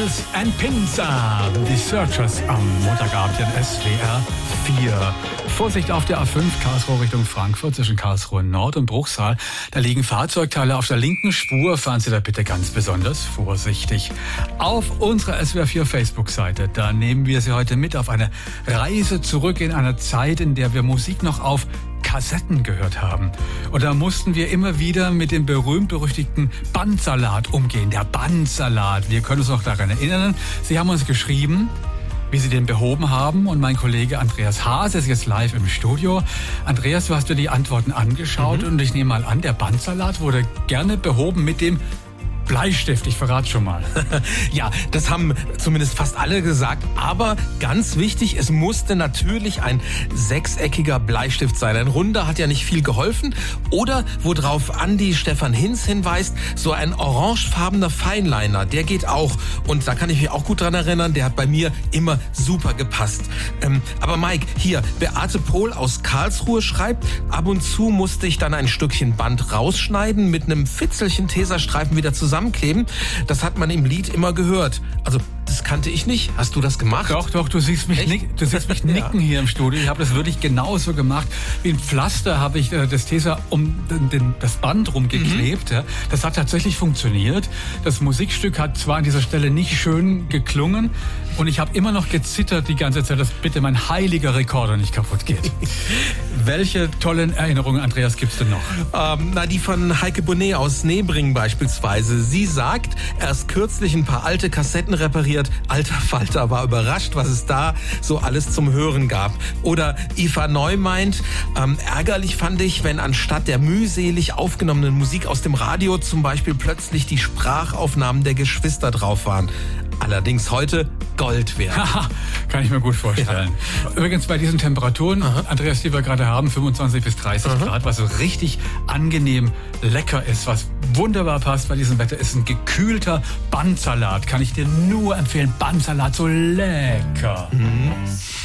Needles and Pins. Die Searchers am Montagabend in SWR 4. Vorsicht auf der A5 Karlsruhe Richtung Frankfurt zwischen Karlsruhe Nord und Bruchsal. Da liegen Fahrzeugteile auf der linken Spur. Fahren Sie da bitte ganz besonders vorsichtig. Auf unserer SWR 4 Facebook-Seite, da nehmen wir Sie heute mit auf eine Reise zurück in eine Zeit, in der wir Musik noch auf Kassetten gehört haben. Und da mussten wir immer wieder mit dem berühmt-berüchtigten Bandsalat umgehen. Der Bandsalat. Wir können uns noch daran erinnern. Sie haben uns geschrieben, wie Sie den behoben haben. Und mein Kollege Andreas Haas ist jetzt live im Studio. Andreas, du hast dir die Antworten angeschaut und ich nehme mal an, der Bandsalat wurde gerne behoben mit dem Bleistift, ich verrate schon mal. Ja, das haben zumindest fast alle gesagt. Aber ganz wichtig, es musste natürlich ein sechseckiger Bleistift sein. Ein runder hat ja nicht viel geholfen. Oder, worauf Andi Stefan Hinz hinweist, so ein orangefarbener Feinliner, der geht auch. Und da kann ich mich auch gut dran erinnern, der hat bei mir immer super gepasst. Aber Mike, hier, Beate Pohl aus Karlsruhe schreibt, ab und zu musste ich dann ein Stückchen Band rausschneiden, mit einem Fitzelchen Teserstreifen wieder zusammenkleben. Das hat man im Lied immer gehört. Also das kannte ich nicht. Hast du das gemacht? Doch, du siehst mich nicken hier im Studio. Ich habe das wirklich genauso gemacht. Wie ein Pflaster habe ich das Teser um das Band rumgeklebt. Ja. Das hat tatsächlich funktioniert. Das Musikstück hat zwar an dieser Stelle nicht schön geklungen und ich habe immer noch gezittert die ganze Zeit, dass bitte mein heiliger Rekorder nicht kaputt geht. Welche tollen Erinnerungen, Andreas, gibt's denn noch? Die von Heike Bonnet aus Nebring beispielsweise. Sie sagt, erst kürzlich ein paar alte Kassetten repariert. Alter Falter war überrascht, was es da so alles zum Hören gab. Oder Eva Neu meint, ärgerlich fand ich, wenn anstatt der mühselig aufgenommenen Musik aus dem Radio zum Beispiel plötzlich die Sprachaufnahmen der Geschwister drauf waren. Allerdings heute Gold wert. Kann ich mir gut vorstellen. Ja. Übrigens bei diesen Temperaturen, Andreas, die wir gerade haben, 25 bis 30 Grad, was so richtig angenehm lecker ist, was wunderbar passt bei diesem Wetter, ist ein gekühlter Bandsalat. Kann ich dir nur empfehlen. Bandsalat, so lecker.